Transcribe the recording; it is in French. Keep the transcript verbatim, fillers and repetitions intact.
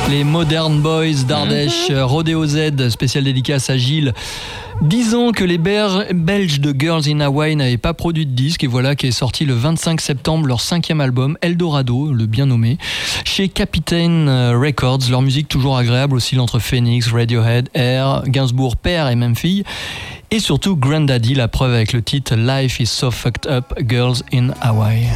Les Modern Boys d'Ardèche, mm-hmm. Rodeo Z, spécial dédicace à Gilles. Dix ans que les Belges de Girls in Hawaii n'avaient pas produit de disque, et voilà qui est sorti le vingt-cinq septembre leur cinquième album, Eldorado, le bien nommé, chez Capitaine Records. Leur musique toujours agréable, oscille entre Phoenix, Radiohead, Air, Gainsbourg père et même fille, et surtout Grandaddy, la preuve avec le titre Life is so fucked up, Girls in Hawaii.